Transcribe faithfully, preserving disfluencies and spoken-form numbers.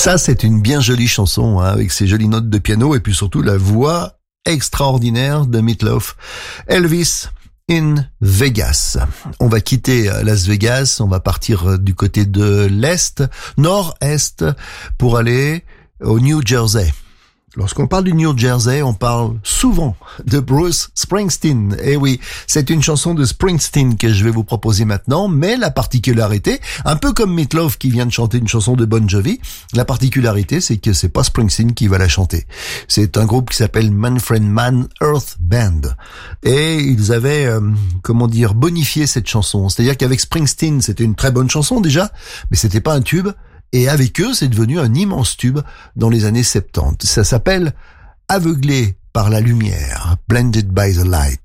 Ça, c'est une bien jolie chanson, hein, avec ses jolies notes de piano et puis surtout la voix extraordinaire de Meat Loaf. Elvis in Vegas. On va quitter Las Vegas, on va partir du côté de l'Est, nord-est, pour aller au New Jersey. Lorsqu'on parle du New Jersey, on parle souvent de Bruce Springsteen. Et oui, c'est une chanson de Springsteen que je vais vous proposer maintenant, mais la particularité, un peu comme Meat Loaf qui vient de chanter une chanson de Bon Jovi, la particularité, c'est que c'est pas Springsteen qui va la chanter. C'est un groupe qui s'appelle Manfred Mann Earth Band. Et ils avaient, euh, comment dire, bonifié cette chanson. C'est-à-dire qu'avec Springsteen, c'était une très bonne chanson déjà, mais c'était pas un tube. Et avec eux, c'est devenu un immense tube dans les années soixante-dix. Ça s'appelle Aveuglé par la lumière, Blinded by the Light.